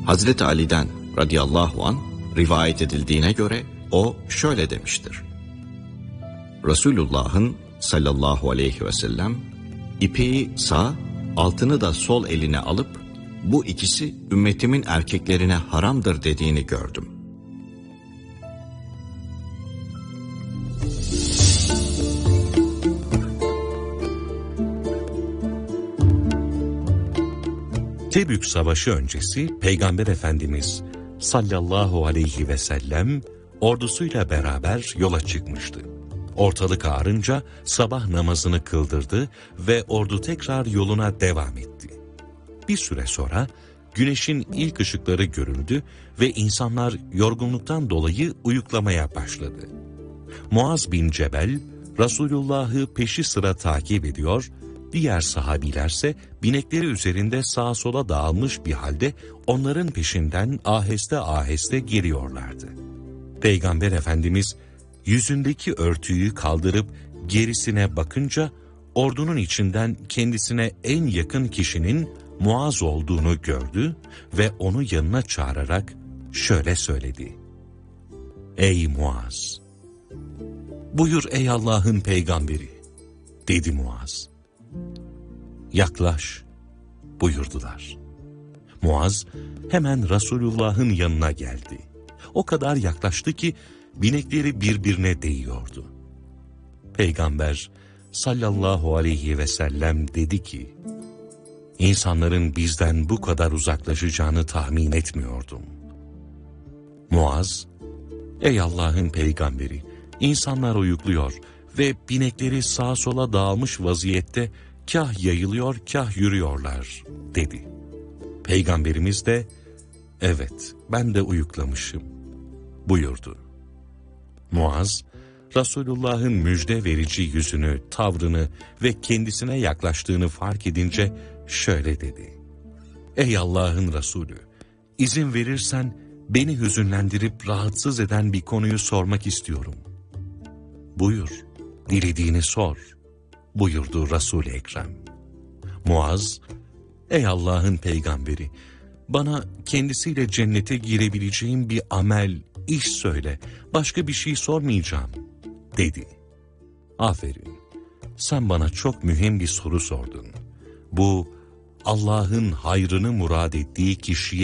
Hazreti Ali'den radıyallahu an rivayet edildiğine göre o şöyle demiştir. Resulullah'ın sallallahu aleyhi ve sellem ipeği sağ, altını da sol eline alıp bu ikisi ümmetimin erkeklerine haramdır dediğini gördüm. Tebük Savaşı öncesi Peygamber Efendimiz sallallahu aleyhi ve sellem ordusuyla beraber yola çıkmıştı. Ortalık ağarınca sabah namazını kıldırdı ve ordu tekrar yoluna devam etti. Bir süre sonra güneşin ilk ışıkları görüldü ve insanlar yorgunluktan dolayı uyuklamaya başladı. Muaz bin Cebel, Resulullah'ı peşi sıra takip ediyor, diğer sahabilerse binekleri üzerinde sağa sola dağılmış bir halde onların peşinden aheste aheste geliyorlardı. Peygamber Efendimiz yüzündeki örtüyü kaldırıp gerisine bakınca ordunun içinden kendisine en yakın kişinin Muaz olduğunu gördü ve onu yanına çağırarak şöyle söyledi. Ey Muaz! Buyur ey Allah'ın peygamberi, dedi Muaz. Yaklaş, buyurdular. Muaz hemen Resulullah'ın yanına geldi. O kadar yaklaştı ki binekleri birbirine değiyordu. Peygamber sallallahu aleyhi ve sellem dedi ki, İnsanların bizden bu kadar uzaklaşacağını tahmin etmiyordum. Muaz, ey Allah'ın peygamberi, insanlar uyukluyor ve binekleri sağa sola dağılmış vaziyette kah yayılıyor kah yürüyorlar, dedi. Peygamberimiz de, evet ben de uyuklamışım, buyurdu. Muaz, Resulullah'ın müjde verici yüzünü, tavrını ve kendisine yaklaştığını fark edince şöyle dedi. Ey Allah'ın Resulü, izin verirsen beni hüzünlendirip rahatsız eden bir konuyu sormak istiyorum. Buyur, dilediğini sor, buyurdu Resul-i Ekrem. Muaz, ey Allah'ın peygamberi, bana kendisiyle cennete girebileceğim bir amel, iş söyle, başka bir şey sormayacağım, dedi. Aferin, sen bana çok mühim bir soru sordun. Bu, Allah'ın hayrını murad ettiği kişiye